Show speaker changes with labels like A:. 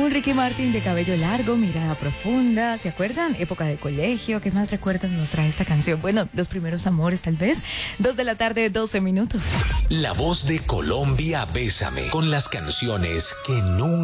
A: Con Ricky Martin de cabello largo, mirada profunda. ¿Se acuerdan? Época de colegio. ¿Qué más recuerdan? Nos trae esta canción. Bueno, los primeros amores, tal vez. 2:12 p.m.
B: La voz de Colombia, Bésame, con las canciones que nunca